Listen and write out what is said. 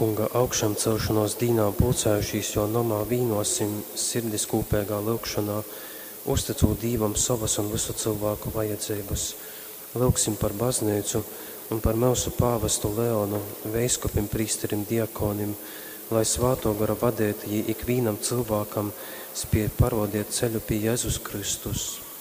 Kunga augšām celšanos dīnā pulcējušīs, jo nomā vīnosim sirdis kūpēgā lūkšanā, uzticot Dīvam savas un visu cilvēku vajadzības. Lūksim par baznīcu un par mūsu pāvestu Leonu, veiskupim, prīsterim, diakonim, lai svāto gara vadētāji ikvienam cilvēkam spēj parodēt ceļu pie Jēzus Kristus.